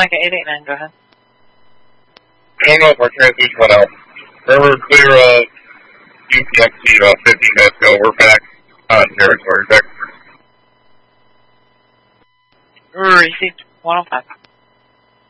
Veronica 889, go ahead. I don't know if our transmission went out. We're clear of UPXC about 15 minutes ago. We're back on territory. Received 105.